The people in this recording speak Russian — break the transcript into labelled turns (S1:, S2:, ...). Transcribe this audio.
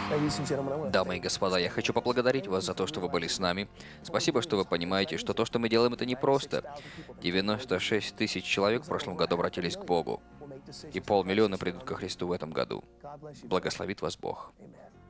S1: Дамы и господа, я хочу поблагодарить вас за то, что вы были с нами. Спасибо, что вы понимаете, что то, что мы делаем, это непросто. 96 тысяч человек в прошлом году обратились к Богу, и 500 000 придут ко Христу в этом году. Благословит вас Бог.